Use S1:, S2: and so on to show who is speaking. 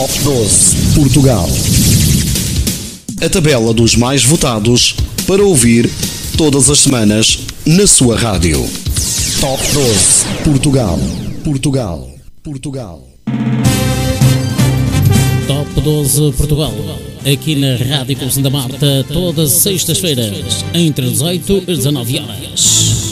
S1: Top 12 Portugal. A tabela dos mais votados para ouvir todas as semanas na sua rádio. Top 12 Portugal. Portugal. Portugal.
S2: Top 12 Portugal. Aqui na Rádio Santa Marta, todas as sextas-feiras, entre 18 e 19 horas.